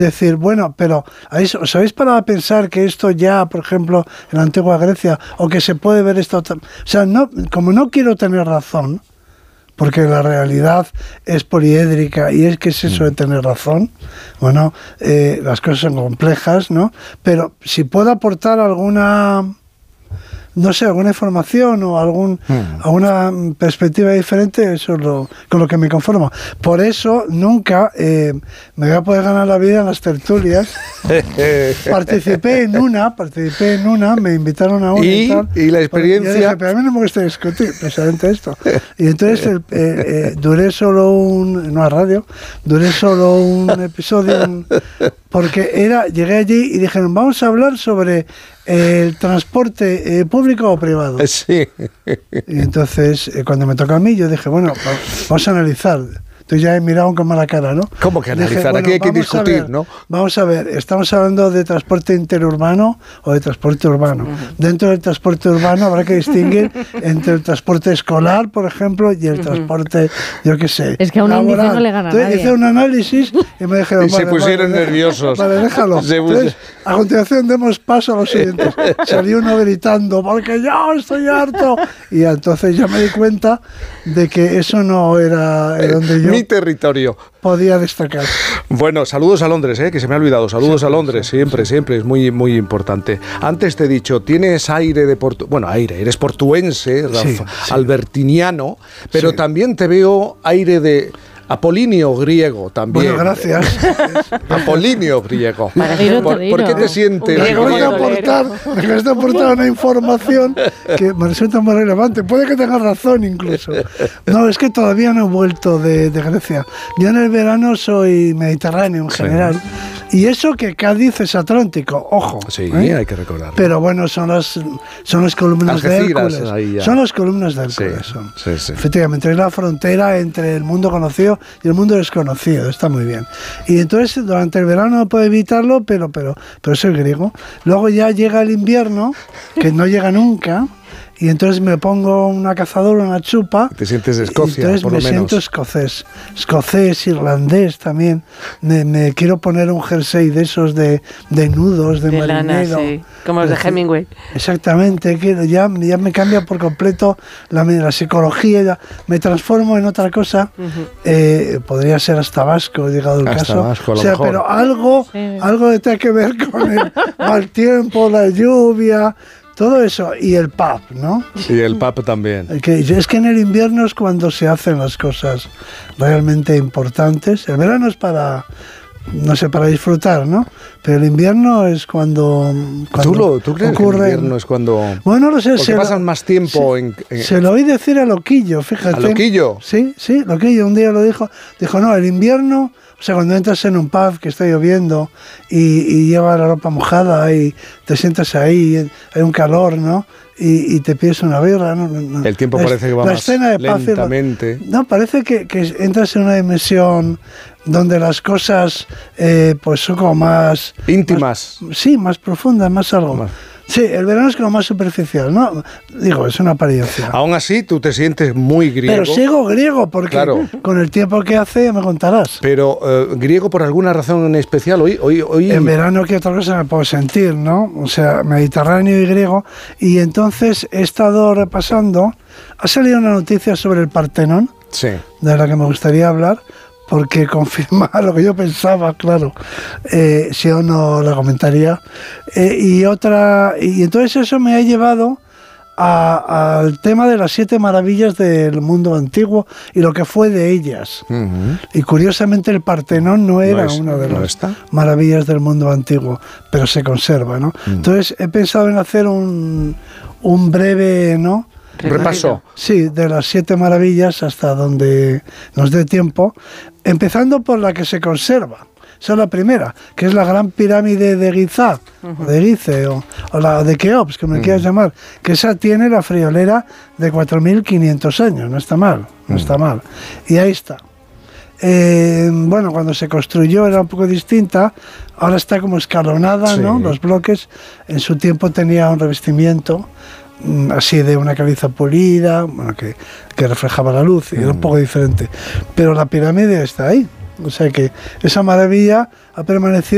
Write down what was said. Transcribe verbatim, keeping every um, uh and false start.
decir, bueno, pero ¿os habéis parado a pensar que esto ya, por ejemplo, en la antigua Grecia, o que se puede ver esto? O sea, no, como no quiero tener razón, porque la realidad es poliédrica y es que es eso de tener razón, bueno, eh, las cosas son complejas, ¿no? Pero si puedo aportar alguna... no sé, alguna información o algún, hmm. alguna perspectiva diferente, eso es lo, con lo que me conformo. Por eso nunca eh, me voy a poder ganar la vida en las tertulias. participé en una, participé en una, me invitaron a una y, y tal. Y la experiencia... Dije, pero a mí no me gusta discutir precisamente esto. Y entonces el, eh, eh, duré solo un, no a radio, duré solo un episodio, un, porque era, llegué allí y dijeron, vamos a hablar sobre el transporte eh, público o privado. Sí. Y entonces, eh, cuando me toca a mí, yo dije, bueno, vamos a analizar. Entonces ya he mirado con mala cara, ¿no? ¿Cómo que analizar? Dije, bueno, aquí hay que discutir, ver, ¿no? Vamos a ver, ¿estamos hablando de transporte interurbano o de transporte urbano? Uh-huh. Dentro del transporte urbano habrá que distinguir entre el transporte escolar, por ejemplo, y el uh-huh. transporte, yo qué sé, es que a un índice no le gana a nadie. Entonces hice un análisis y me dijeron... y vale, se pusieron vale, nerviosos. Vale, déjalo. Entonces, a continuación demos paso a los siguientes. Salió uno gritando, porque yo estoy harto. Y entonces ya me di cuenta de que eso no era eh, donde yo... Mi territorio. Podía destacar. Bueno, saludos a Londres, ¿eh? Que se me ha olvidado. Saludos sí, a Londres, sí, siempre, sí. siempre. Es muy, muy importante. Antes te he dicho, tienes aire de portu... Bueno, aire, eres portuense, Rafa, sí, sí. albertiniano, pero sí. también te veo aire de... Apolinio griego también. Bueno, gracias. Apolinio griego. ¿Por, ¿Por qué te sientes? Me cuesta aportar, me cuesta aportar una información que me resulta muy relevante. Puede que tengas razón incluso. No, es que todavía no he vuelto de, de Grecia. Yo en el verano soy mediterráneo en general. Sí. Y eso que Cádiz es Atlántico, ojo. Sí, ¿eh? hay que recordarlo. Pero bueno, son las, son las columnas Algeciras, de Hércules. Son las columnas de Hércules. Sí, son. Sí, sí. Efectivamente, es la frontera entre el mundo conocido y el mundo desconocido, está muy bien. Y entonces durante el verano no puedo evitarlo, pero, pero, pero soy griego. Luego ya llega el invierno, que no llega nunca, y entonces me pongo una cazadora, una chupa. Te sientes de Escocia, entonces por me lo menos. siento escocés, escocés, irlandés también. Me, me quiero poner un jersey de esos de, de nudos, de, de marinero. Lana, sí. Como los de Hemingway. Exactamente, quiero, ya, ya me cambia por completo la, la psicología, ya me transformo en otra cosa. Uh-huh. eh, podría ser hasta vasco, llegado el hasta caso. Vasco, a o lo sea, mejor. pero algo, sí. algo que tenga que ver con el mal tiempo, la lluvia. Todo eso, y el pub, ¿no? Y el pub también. Que, es que en el invierno es cuando se hacen las cosas realmente importantes. El verano es para, no sé, para disfrutar, ¿no? Pero el invierno es cuando, cuando ¿Tú, lo, ¿Tú crees ocurre, que el invierno es cuando...? Bueno, no sé. Porque pasan lo, más tiempo se, en, en... Se lo oí decir a Loquillo, fíjate. ¿A Loquillo? Sí, sí, Loquillo un día lo dijo. Dijo, no, el invierno... O sea, cuando entras en un pub que está lloviendo y, y lleva la ropa mojada y te sientas ahí, hay un calor, ¿no? Y, y te pides una birra, ¿no? no. El tiempo la, parece que va la más escena de lentamente. Paz, no, parece que, que entras en una dimensión donde las cosas eh, pues son como más... íntimas. Más, sí, más profundas, más algo. Más. Sí, el verano es como más superficial, ¿no? Digo, es una apariencia. Aún así, tú te sientes muy griego. Pero sigo griego, porque claro. con el tiempo que hace me contarás. Pero, uh, ¿griego por alguna razón en especial? Hoy, hoy, hoy... En verano, ¿qué otra cosa me puedo sentir, no? O sea, mediterráneo y griego. Y entonces he estado repasando... Ha salido una noticia sobre el Partenón, sí. de la que me gustaría hablar, porque confirma lo que yo pensaba, claro, eh, si o no la comentaría. Eh, y otra y entonces eso me ha llevado a, al tema de las siete maravillas del mundo antiguo y lo que fue de ellas. Uh-huh. Y curiosamente el Partenón no era no es, una de no las está. maravillas del mundo antiguo, pero se conserva, ¿no? Uh-huh. Entonces he pensado en hacer un, un breve, ¿no? Repaso. Sí, de las siete maravillas hasta donde nos dé tiempo, empezando por la que se conserva. Esa es la primera, que es la gran pirámide de Giza, uh-huh. o de Gize, o, o la de Keops, que me uh-huh. quieras llamar, que esa tiene la friolera de cuatro mil quinientos años, no está mal, no uh-huh. está mal. Y ahí está. Eh, bueno, cuando se construyó era un poco distinta, ahora está como escalonada, sí. ¿no? Los bloques, en su tiempo tenía un revestimiento así de una caliza pulida, bueno, que, que reflejaba la luz, y era un poco diferente. Pero la pirámide está ahí, o sea que esa maravilla ha permanecido